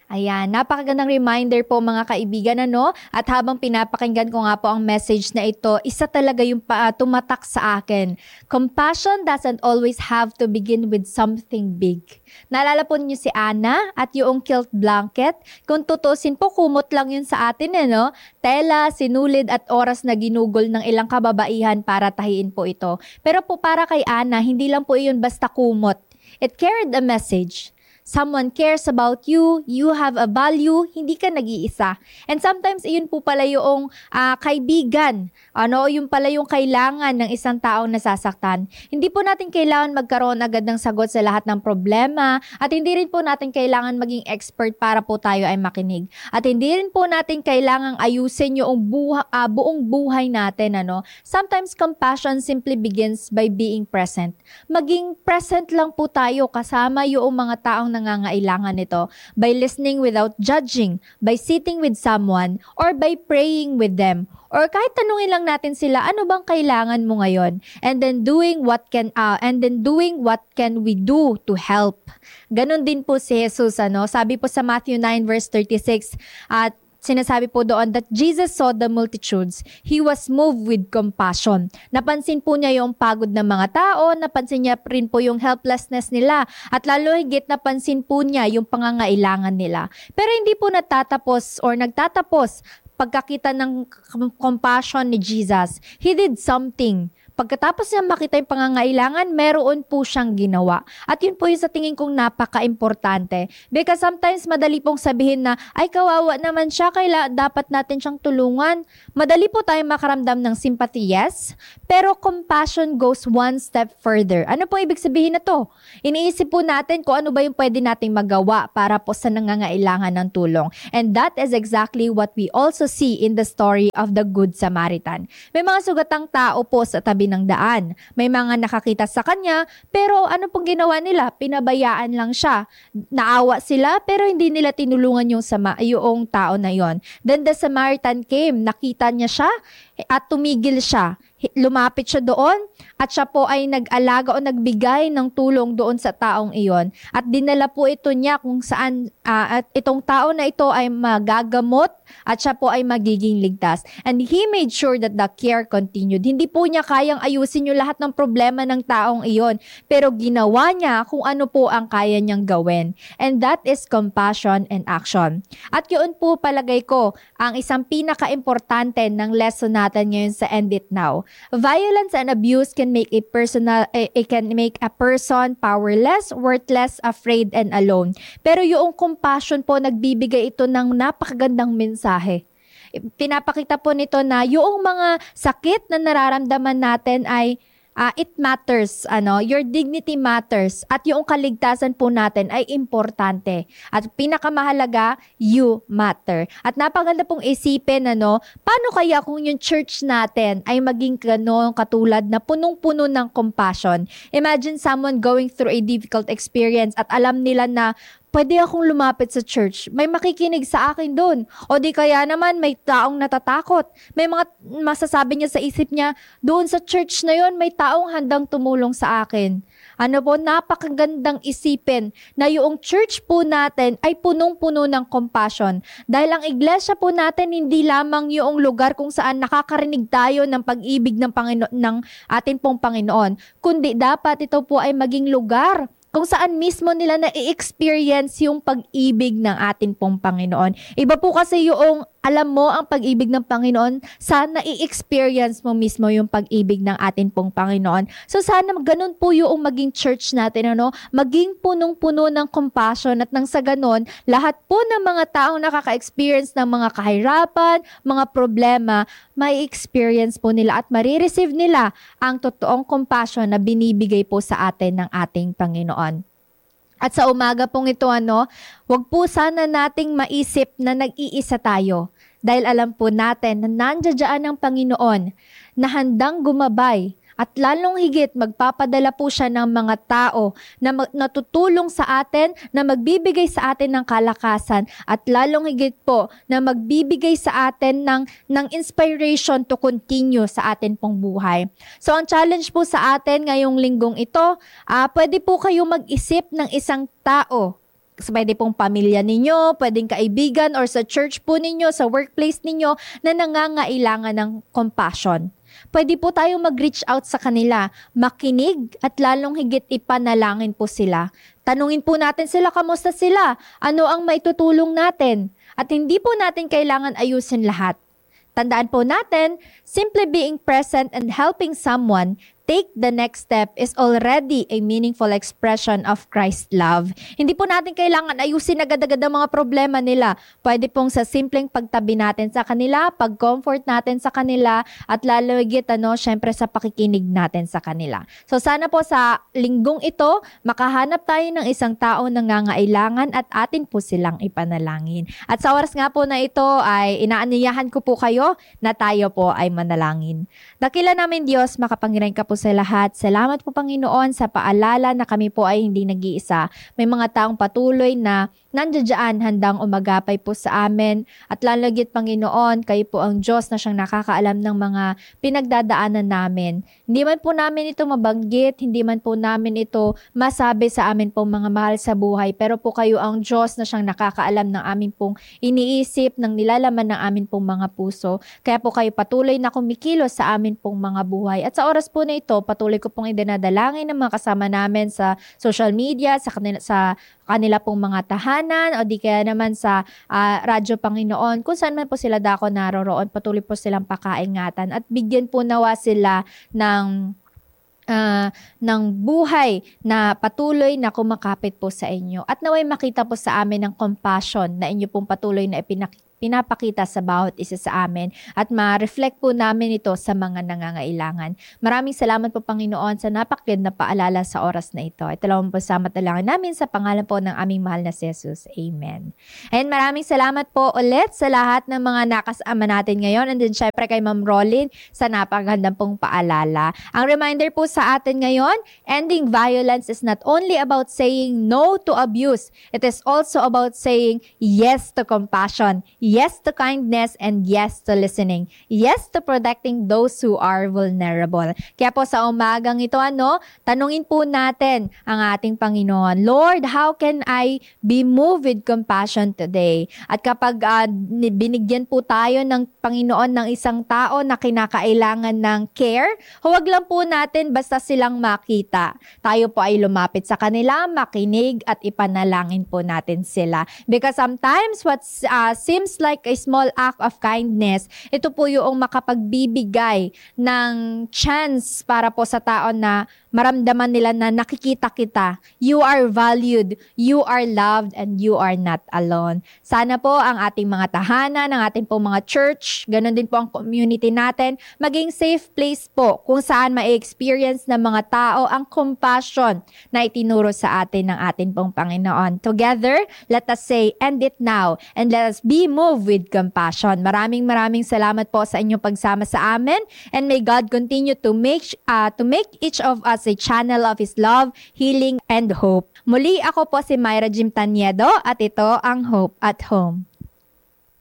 Ayan, napakagandang reminder po mga kaibigan, ano? At habang pinapakinggan ko nga po ang message na ito, isa talaga yung tumatak sa akin. Compassion doesn't always have to begin with something big. Naalala po niyo si Anna at yung kilt blanket? Kung tutusin po, kumot lang yun sa atin, no? Tela, sinulid at oras na ginugol ng ilang kababaihan para tahiin po ito. Pero po para kay Anna, hindi lang po iyon basta kumot. It carried a message. Someone cares about you, you have a value, hindi ka nag-iisa. And sometimes, iyon po pala yung kaibigan. Yung pala yung kailangan ng isang taong nasasaktan. Hindi po natin kailangan magkaroon agad ng sagot sa lahat ng problema at hindi rin po natin kailangan maging expert para po tayo ay makinig. At hindi rin po natin kailangang ayusin yung buong buhay natin. Sometimes, compassion simply begins by being present. Maging present lang po tayo kasama yung mga taong nangangailangan nito by listening without judging, by sitting with someone, or by praying with them. Or kahit tanungin lang natin sila, ano bang kailangan mo ngayon? And then doing what can we do to help. Ganon din po si Jesus, Sabi po sa Matthew 9 verse 36 at sinasabi po doon that Jesus saw the multitudes. He was moved with compassion. Napansin po niya yung pagod ng mga tao, napansin niya rin po yung helplessness nila, at lalo higit napansin po niya yung pangangailangan nila. Pero hindi po nagtatapos pagkakita ng compassion ni Jesus. He did something. Pagkatapos niya makita yung pangangailangan, meron po siyang ginawa. At yun po yung sa tingin kong napaka-importante. Because sometimes madali pong sabihin na, ay kawawa naman siya, dapat natin siyang tulungan. Madali po tayong makaramdam ng sympathy, yes. Pero compassion goes one step further. Ano po ibig sabihin na to? Iniisip po natin kung ano ba yung pwede nating magawa para po sa nangangailangan ng tulong. And that is exactly what we also see in the story of the Good Samaritan. May mga sugatang tao po sa tabi ng daan. May mga nakakita sa kanya, pero ano pong ginawa nila? Pinabayaan lang siya. Naawa sila, pero hindi nila tinulungan yung tao na yon. Then the Samaritan came, nakita niya siya, at tumigil siya. Lumapit siya doon at siya po ay nag-alaga o nagbigay ng tulong doon sa taong iyon. At dinala po ito niya kung saan at itong tao na ito ay magagamot at siya po ay magiging ligtas. And he made sure that the care continued. Hindi po niya kayang ayusin yung lahat ng problema ng taong iyon, pero ginawa niya kung ano po ang kaya niyang gawin. And that is compassion and action. At yun po palagay ko ang isang pinaka-importante ng lesson natin ngayon sa End It Now. Violence and abuse can make a person powerless, worthless, afraid, and alone. Pero yung compassion po, nagbibigay ito ng napakagandang mensahe. Pinapakita po nito na yung mga sakit na nararamdaman natin ay it matters, your dignity matters, at yung kaligtasan po natin ay importante. At pinakamahalaga, you matter. At napaganda pong isipin, paano kaya kung yung church natin ay maging katulad na punong-puno ng compassion? Imagine someone going through a difficult experience at alam nila na pwede akong lumapit sa church. May makikinig sa akin doon. O di kaya naman may taong natatakot. May mga masasabi niya sa isip niya, doon sa church na yon may taong handang tumulong sa akin. Napakagandang isipin na yung church po natin ay punong-puno ng compassion. Dahil ang iglesia po natin hindi lamang yung lugar kung saan nakakarinig tayo ng pag-ibig ng ating pong Panginoon, kundi dapat ito po ay maging lugar kung saan mismo nila na-experience yung pag-ibig ng ating pong Panginoon. Iba po kasi yung alam mo ang pag-ibig ng Panginoon, sana i-experience mo mismo yung pag-ibig ng ating pong Panginoon. So sana ganun po yung maging church natin, maging punong-puno ng compassion at nang sa ganun, lahat po ng mga taong nakaka-experience ng mga kahirapan, mga problema, may experience po nila at marireceive nila ang totoong compassion na binibigay po sa atin ng ating Panginoon. At sa umaga pong ito, wag po sana nating maisip na nag-iisa tayo. Dahil alam po natin na nandiyan ang Panginoon na handang gumabay at lalong higit magpapadala po siya ng mga tao na natutulong sa atin, na magbibigay sa atin ng kalakasan at lalong higit po na magbibigay sa atin ng inspiration to continue sa atin pong buhay. So ang challenge po sa atin ngayong linggong ito, pwede po kayo mag-isip ng isang tao pwede pong pamilya ninyo, pwedeng kaibigan, or sa church po ninyo, sa workplace ninyo na nangangailangan ng compassion. Pwede po tayong mag-reach out sa kanila, makinig at lalong higit ipanalangin po sila. Tanungin po natin sila, kamusta sila? Ano ang maitutulong natin? At hindi po natin kailangan ayusin lahat. Tandaan po natin, simply being present and helping someone take the next step is already a meaningful expression of Christ's love. Hindi po natin kailangan ayusin agad-agad ang mga problema nila. Pwede pong sa simpleng pagtabi natin sa kanila, pag-comfort natin sa kanila, at lalo higit, syempre sa pakikinig natin sa kanila. So sana po sa linggong ito, makahanap tayo ng isang tao na nangangailangan at atin po silang ipanalangin. At sa oras nga po na ito ay inaanyayahan ko po kayo na tayo po ay manalangin. Dakila namin Diyos, makapangyarihan ka po sa lahat. Salamat po Panginoon sa paalala na kami po ay hindi nag-iisa. May mga taong patuloy na nandiyan handang umagapay po sa amin. At lalagit Panginoon, kayo po ang Diyos na siyang nakakaalam ng mga pinagdadaanan namin. Hindi man po namin ito mabanggit, hindi man po namin ito masabi sa amin pong mga mahal sa buhay. Pero po kayo ang Diyos na siyang nakakaalam ng amin pong iniisip, ng nilalaman ng amin pong mga puso. Kaya po kayo patuloy na kumikilos sa amin pong mga buhay. At sa oras po na ito, patuloy ko pong idinadalangin ng mga kasama namin sa social media, sa kanila pong mga tahanan, o di kaya naman sa radyo Panginoon, kung saan man po sila dako naroroon, patuloy po silang pakaingatan at bigyan po nawa sila ng buhay na patuloy na kumakapit po sa inyo. At naway makita po sa amin ng compassion na inyo pong patuloy na pinapakita sa bawat isa sa amin at ma-reflect po namin ito sa mga nangangailangan. Maraming salamat po Panginoon sa napakaganda na paalala sa oras na ito. Ito lang po sa matalangin namin sa pangalan po ng aming mahal na si Jesus. Amen. And maraming salamat po ulit sa lahat ng mga nakasama natin ngayon, and then syempre kay Ma'am Rolin sa napakagandang pong paalala. Ang reminder po sa atin ngayon, ending violence is not only about saying no to abuse, it is also about saying yes to compassion, yes to kindness, and yes to listening. Yes to protecting those who are vulnerable. Kaya po sa umagang ito, tanungin po natin ang ating Panginoon, Lord, how can I be moved with compassion today? At kapag binigyan po tayo ng Panginoon ng isang tao na kinakailangan ng care, huwag lang po natin basta silang makita. Tayo po ay lumapit sa kanila, makinig, at ipanalangin po natin sila. Because sometimes what seems like a small act of kindness, ito po yung makapagbibigay ng chance para po sa tao na maramdaman nila na nakikita kita. You are valued, you are loved, and you are not alone. Sana po ang ating mga tahanan, ang ating po mga church, ganun din po ang community natin, maging safe place po kung saan ma-experience ng mga tao ang compassion na itinuro sa atin ng ating pong Panginoon. Together, let us say, end it now, and let us be moved with compassion. Maraming salamat po sa inyong pagsama sa amin, and may God continue to make each of us a channel of His love, healing, and hope. Muli ako po si Myra Jim Taniedo at ito ang Hope at Home.